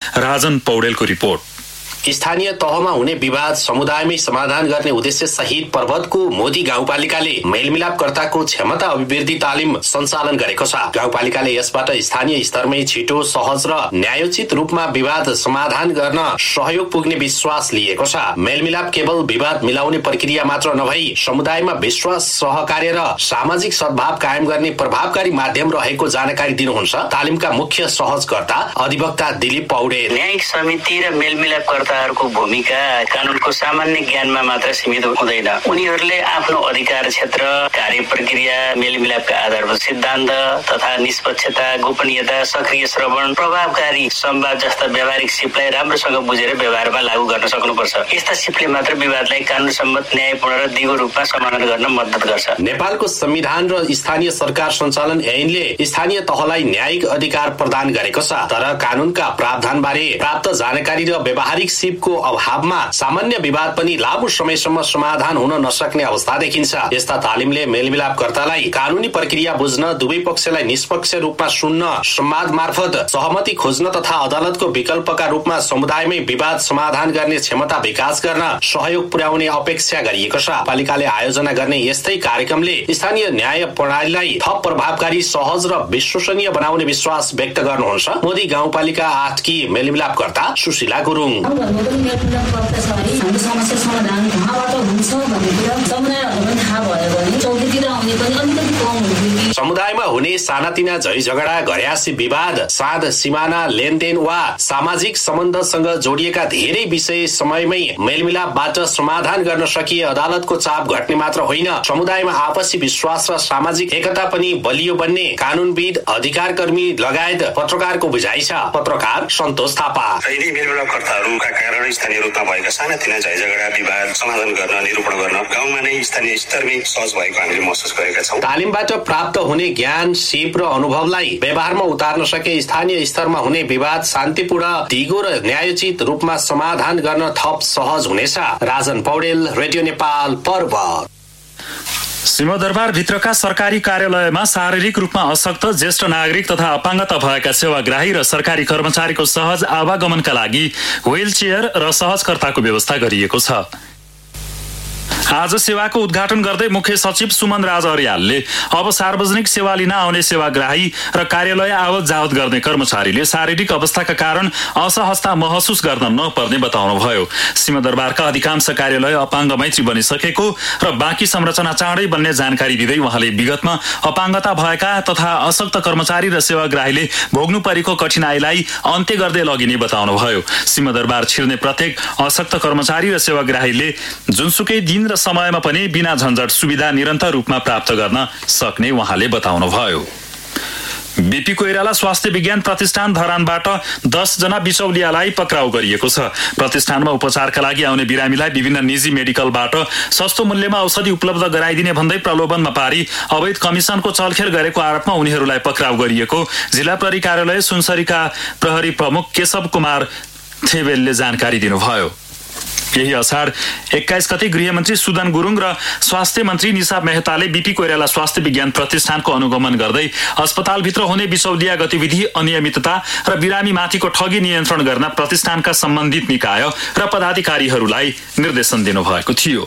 Rajan पौडेलको report. स्थानीय तहमा हुने विवाद समुदायमै समाधान गर्ने उद्देश्य सहित पर्वतको मोदी गाउँपालिकाले मेलमिलापकर्ताको क्षमता अभिवृद्धि तालिम सञ्चालन गरेको छ। गाउँपालिकाले यसबाट स्थानीय स्तरमै छिटो, सहज र न्यायोचित रूपमा विवाद समाधान गर्न सहयोग पुग्ने विश्वास लिएको छ। मेलमिलाप केवल विवाद मिलाउने प्रक्रिया मात्र नभई समुदायमा विश्वास, सहकार्य र सामाजिक सद्भाव कायम गर्ने प्रभावकारी माध्यम रहेको जानकारी दिनुहुन्छ तालिमका मुख्य सहजकर्ता अधिवक्ता दिलीप पौडेल। न्यायिक समिति र मेलमिलाप को भूमिका कानूनको सामान्य ज्ञानमा मात्र सीमित हुँदैन। उनीहरूले आफ्नो अधिकार क्षेत्र, कार्य प्रक्रिया, मेलमिलापका आधारभूत सिद्धान्त तथा निष्पक्षता, गोपनीयता, सक्रिय श्रवण, प्रभावकारी संवाद जस्ता व्यावहारिक सिपलाई राम्रोसँग बुझेर व्यवहारमा लागू गर्न सक्नुपर्छ। यस्ता सिपले मात्र विवादलाई कानून सम्मत, न्यायपूर्ण र दिगो रूपमा समाधान गर्न मद्दत गर्छ। नेपालको संविधान र स्थानीय सरकार सञ्चालन ऐनले स्थानीय तहलाई न्यायिक अधिकार प्रदान गरेको छ, तर कानूनका प्रावधानबारे प्राप्त जानकारी र व्यावहारिक सिपको अभावमा सामान्य विवाद पनि लामो समयसम्म समाधान हुन नसक्ने अवस्था देखिन्छ। यस्ता तालिमले मेलमिलापकर्तालाई कानूनी प्रक्रिया बुझ्न, दुवै पक्षलाई निष्पक्ष रूपमा सुन्न, संवाद मार्फत सहमति खोज्न तथा अदालतको विकल्पका रूपमा समुदायमै विवाद समाधान गर्ने क्षमता विकास गर्न सहयोग पुर्याउने अपेक्षा गरिएको छ। पालिकाले आयोजना गर्ने यस्तै कार्यक्रमले स्थानीय न्याय प्रणालीलाई थप प्रभावकारी, सहज र विश्वसनीय बनाउने विश्वास व्यक्त गर्नुहुन्छ मोदी गाउँपालिका 8 की मेलमिलापकर्ता सुशीला गुरुङ। हाम्रो समस्या समाधान कहाँबाट हुन्छ भन्ने कुरा समुदायहरूलाई पनि थाहा भयो भने चौकीतिर आउने पनि अलिकति कम हुन्छ। समुदायमा हुने सानातिना झै झगडा, घर्यासी विवाद, साध सिमाना, लेनदेन वा सामाजिक सम्बन्धसँग जोडिएका धेरै विषय समयमै मेलमिलापबाट समाधान गर्न सकिए अदालतको चाप घट्ने मात्र होइन, समुदायमा आपसी विश्वास र सामाजिक एकता पनि बलियो बन्ने कानूनविद, अधिकारकर्मी लगायत पत्रकारको बुझाइ छ। पत्रकार सन्तोष थापा। मेलमिलापकर्ताहरूका कारण स्थानीय रूपमा भएका सानातिना झैझगडा, विवाद समाधान गर्न, निरूपण गर्न गाउँमा नै स्थानीय स्तरमै सहज भएको हामीले महसुस गरेका छौँ। तालिमबाट प्राप्त हुने ज्ञान, सिप र अनुभवलाई व्यवहारमा उतार्न सके स्थानीय स्तरमा हुने विवाद शान्तिपूर्ण, दिगो र न्यायोचित रूपमा समाधान गर्न थप सहज हुनेछ। राजन पौडेल, रेडियो नेपाल, पर्वत। सिंहदरबार भित्रका सरकारी कार्यालयमा शारीरिक रूपमा अशक्त, ज्येष्ठ नागरिक तथा अपाङ्गता भएका सेवाग्राही र सरकारी कर्मचारीको सहज आवागमनका लागि व्हील चेयर र सहजकर्ताको व्यवस्था गरिएको छ। आज सेवाको उद्घाटन गर्दै मुख्य सचिव सुमन राज अर्यालले अब सार्वजनिक सेवा लिन आउने सेवाग्राही र कार्यालय आवत जावत गर्ने कर्मचारीले शारीरिक अवस्थाका कारण असहजता महसुस गर्न नपर्ने बताउनुभयो। सिंहदरबारका अधिकांश कार्यालय अपाङ्ग मैत्री बनिसकेको र बाँकी संरचना चाँडै बन्ने जानकारी दिँदै उहाँले विगतमा अपाङ्गता भएका तथा अशक्त कर्मचारी र सेवाग्राहीले भोग्नु परेको कठिनाईलाई अन्त्य गर्दै लगिने बताउनुभयो। सिंहदरबार छिर्ने प्रत्येक अशक्त कर्मचारी र सेवाग्राहीले जुनसुकै दिन र समयमा पनि बिना झन्झट सुविधा निरन्तर रूपमा प्राप्त गर्न सक्ने उहाँले बताउनुभयो। बीपी कोइराला स्वास्थ्य विज्ञान प्रतिष्ठान धरानबाट 10 जना बिचौलियालाई पक्राउ गरिएको छ। प्रतिष्ठानमा उपचारका लागि आउने बिरामीलाई विभिन्न निजी मेडिकलबाट सस्तो मूल्यमा औषधि उपलब्ध गराइदिने भन्दै प्रलोभनमा पारी अवैध कमिसनको चलखेल गरेको आरोपमा उनीहरूलाई पक्राउ गरिएको जिल्ला प्रहरी कार्यालय सुनसरीका प्रहरी प्रमुख केशव कुमार थेबेलले जानकारी दिनुभयो। यही असार 21 गते गृहमन्त्री सुदन गुरुङ र स्वास्थ्य मन्त्री निशा मेहताले बीपी कोइराला स्वास्थ्य विज्ञान प्रतिष्ठानको अनुगमन गर्दै अस्पतालभित्र हुने बिचौलिया गतिविधि, अनियमितता र बिरामीमाथिको ठगी नियन्त्रण गर्न प्रतिष्ठानका सम्बन्धित निकाय र पदाधिकारीहरूलाई निर्देशन दिनुभएको थियो।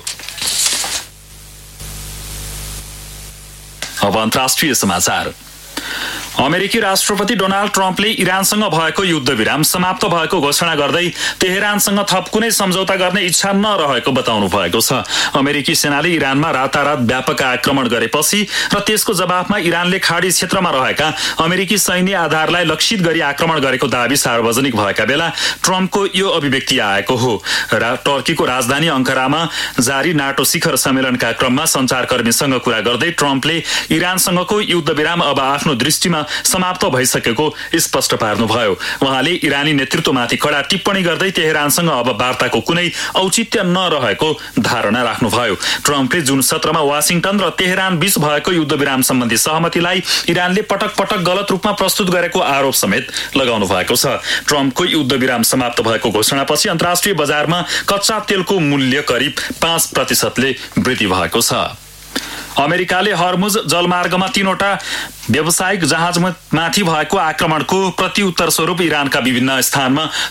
अब अन्तर्राष्ट्रिय समाचार। अमेरिकी राष्ट्रपति डोनाल्ड ट्रम्पले इरानसँग भएको युद्धविराम समाप्त भएको घोषणा गर्दै तेहरानसँग थप कुनै सम्झौता गर्ने इच्छा नरहेको बताउनु भएको छ। अमेरिकी सेनाले इरानमा रातारात व्यापक आक्रमण गरेपछि र त्यसको जवाफमा इरानले खाडी क्षेत्रमा रहेका अमेरिकी सैन्य आधारलाई लक्षित गरी आक्रमण गरेको दाबी सार्वजनिक भएका बेला ट्रम्पको यो अभिव्यक्ति आएको हो। टर्कीको राजधानी अंकारामा जारी नाटो शिखर सम्मेलनका क्रममा सञ्चारकर्मीसँग कुरा गर्दै ट्रम्पले इरानसँगको युद्धविराम अब आफ्नो दृष्टिमा समाप्त भइसकेको स्पष्ट पार्नुभयो। उहाँले इरानी नेतृत्वमाथि कडा टिप्पणी गर्दै तेहरानसँग अब वार्ताको कुनै औचित्य नरहेको धारणा राख्नुभयो। ट्रम्पले जुन 17मा वाशिंटन र तेहरान बीच भएको युद्धविराम सम्बन्धी सहमतिलाई इरानले पटक पटक गलत रूपमा प्रस्तुत गरेको आरोप समेत लगाउनु भएको छ। ट्रम्पको युद्धविराम समाप्त भएको घोषणापछि अन्तर्राष्ट्रिय बजारमा कच्चा तेलको मूल्य करिब 5% वृद्धि भएको छ। अमेरिकाले हर्मुज जलमार्गमा 3वटा व्यावसायिक जहाजमाथि भएको आक्रमणको प्रत्युत्तर स्वरूप इरानका विभिन्न स्थानमा